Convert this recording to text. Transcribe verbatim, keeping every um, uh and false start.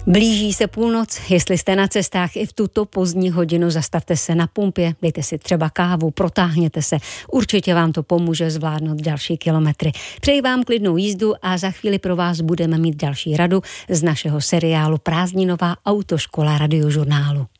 Blíží se půlnoc, jestli jste na cestách i v tuto pozdní hodinu, zastavte se na pumpě, dejte si třeba kávu, protáhněte se, určitě vám to pomůže zvládnout další kilometry. Přeji vám klidnou jízdu a za chvíli pro vás budeme mít další radu z našeho seriálu Prázdninová autoškola Radiožurnálu.